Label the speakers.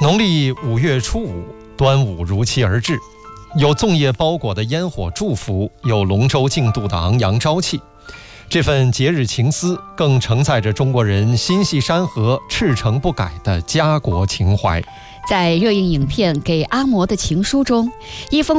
Speaker 1: 农历5月初5，端午如期而至，有粽叶包裹的烟火祝福，有龙舟竞渡的昂扬朝气。这份节日情思更承载着中国人心系山河、赤诚不改的家国情怀。
Speaker 2: 在热映影片《给阿嬷的情书》中，一封